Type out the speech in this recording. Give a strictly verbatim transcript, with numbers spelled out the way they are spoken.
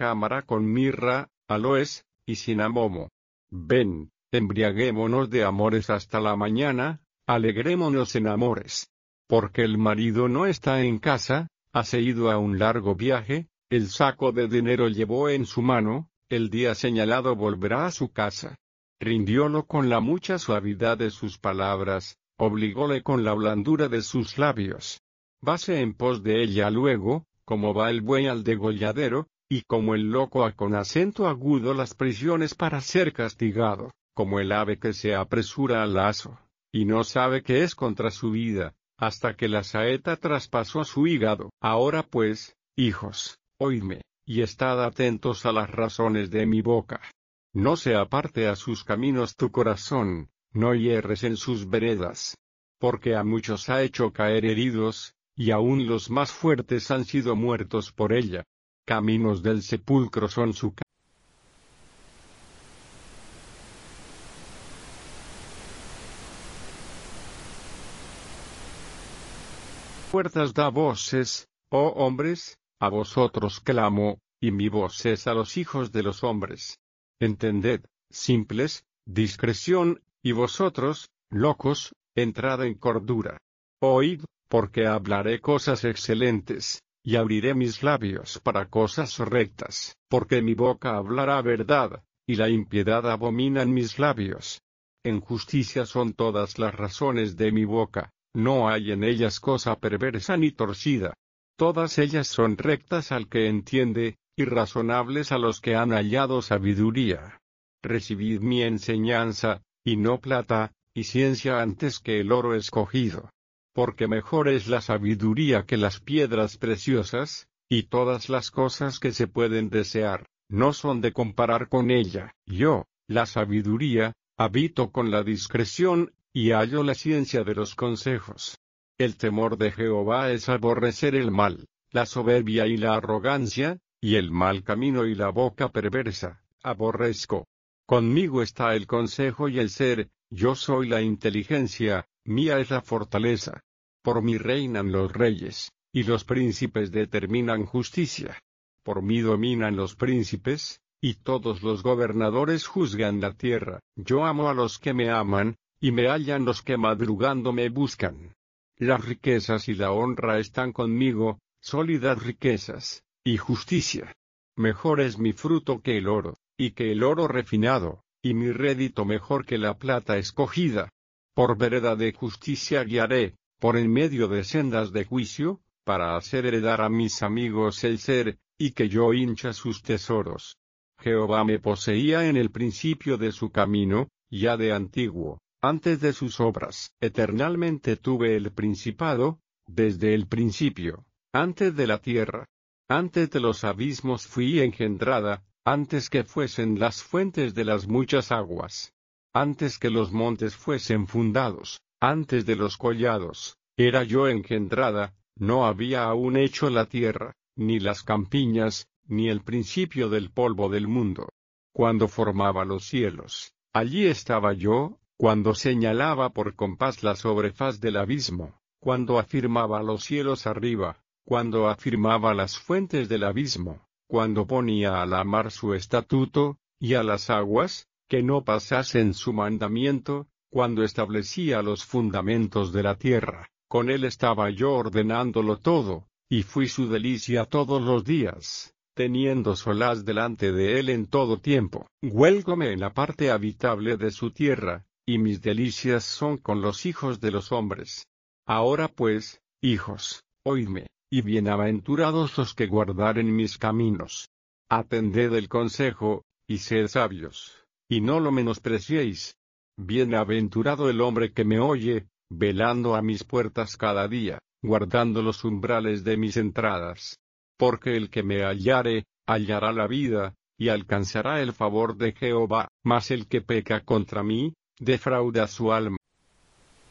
cámara con mirra, aloes y cinamomo. Ven, embriaguémonos de amores hasta la mañana, alegrémonos en amores. Porque el marido no está en casa, hase ido a un largo viaje, el saco de dinero llevó en su mano, el día señalado volverá a su casa. Rindiólo con la mucha suavidad de sus palabras, obligóle con la blandura de sus labios. Vase en pos de ella luego, como va el buey al degolladero, y como el loco a con acento agudo las prisiones para ser castigado, como el ave que se apresura al lazo, y no sabe que es contra su vida, hasta que la saeta traspasó su hígado. Ahora pues, hijos, oídme, y estad atentos a las razones de mi boca. No se aparte a sus caminos tu corazón, no hierres en sus veredas. Porque a muchos ha hecho caer heridos, y aun los más fuertes han sido muertos por ella. Caminos del sepulcro son su camino. Puertas da voces, oh hombres, a vosotros clamo, y mi voz es a los hijos de los hombres. Entended, simples, discreción, y vosotros, locos, entrad en cordura. Oíd, porque hablaré cosas excelentes, y abriré mis labios para cosas rectas, porque mi boca hablará verdad, y la impiedad abominan mis labios. En justicia son todas las razones de mi boca, no hay en ellas cosa perversa ni torcida. Todas ellas son rectas al que entiende, y razonables a los que han hallado sabiduría. Recibid mi enseñanza, y no plata, y ciencia antes que el oro escogido. Porque mejor es la sabiduría que las piedras preciosas, y todas las cosas que se pueden desear, no son de comparar con ella. Yo, la sabiduría, habito con la discreción, y hallo la ciencia de los consejos. El temor de Jehová es aborrecer el mal, la soberbia y la arrogancia, y el mal camino y la boca perversa, aborrezco. Conmigo está el consejo y el ser, yo soy la inteligencia, mía es la fortaleza. Por mí reinan los reyes, y los príncipes determinan justicia. Por mí dominan los príncipes, y todos los gobernadores juzgan la tierra. Yo amo a los que me aman, y me hallan los que madrugando me buscan. Las riquezas y la honra están conmigo, sólidas riquezas, y justicia. Mejor es mi fruto que el oro, y que el oro refinado, y mi rédito mejor que la plata escogida. Por vereda de justicia guiaré, por en medio de sendas de juicio, para hacer heredar a mis amigos el ser, y que yo hincha sus tesoros. Jehová me poseía en el principio de su camino, ya de antiguo, antes de sus obras. Eternalmente tuve el principado, desde el principio, antes de la tierra. Antes de los abismos fui engendrada, antes que fuesen las fuentes de las muchas aguas. Antes que los montes fuesen fundados, antes de los collados, era yo engendrada, no había aún hecho la tierra, ni las campiñas, ni el principio del polvo del mundo. Cuando formaba los cielos, allí estaba yo, cuando señalaba por compás la sobrefaz del abismo, cuando afirmaba los cielos arriba, cuando afirmaba las fuentes del abismo, cuando ponía a la mar su estatuto, y a las aguas, que no pasasen su mandamiento, cuando establecía los fundamentos de la tierra, con él estaba yo ordenándolo todo, y fui su delicia todos los días, teniendo solaz delante de él en todo tiempo. Huélgome en la parte habitable de su tierra, y mis delicias son con los hijos de los hombres. Ahora pues, hijos, oídme, y bienaventurados los que guardaren mis caminos. Atended el consejo, y sed sabios, y no lo menospreciéis. Bienaventurado el hombre que me oye, velando a mis puertas cada día, guardando los umbrales de mis entradas. Porque el que me hallare, hallará la vida, y alcanzará el favor de Jehová. Mas el que peca contra mí, defrauda su alma.